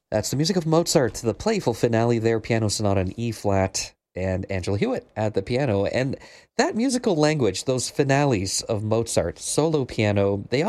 That's the music of Mozart, the playful finale there, piano sonata in E flat, and Angela Hewitt at the piano. And that musical language, those finales of Mozart, solo piano, they